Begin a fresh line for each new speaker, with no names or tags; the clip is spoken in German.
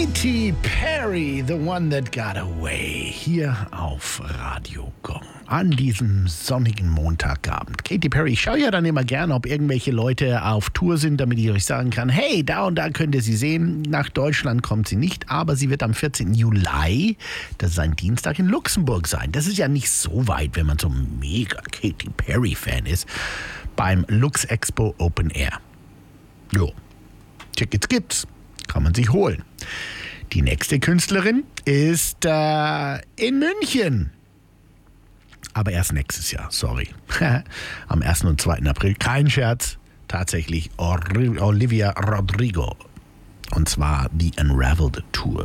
Katy Perry, The One That Got Away, hier auf Radio Gong an diesem sonnigen Montagabend. Katy Perry, ich schaue ja dann immer gerne, ob irgendwelche Leute auf Tour sind, damit ich euch sagen kann, hey, da und da könnt ihr sie sehen. Nach Deutschland kommt sie nicht, aber sie wird am 14. Juli, das ist ein Dienstag, in Luxemburg sein. Das ist ja nicht so weit, wenn man so ein mega Katy Perry-Fan ist, beim Lux Expo Open Air. Jo, Tickets gibt's. Kann man sich holen. Die nächste Künstlerin ist in München. Aber erst nächstes Jahr, sorry. Am 1. und 2. April, kein Scherz, tatsächlich Olivia Rodrigo. Und zwar die Unraveled Tour.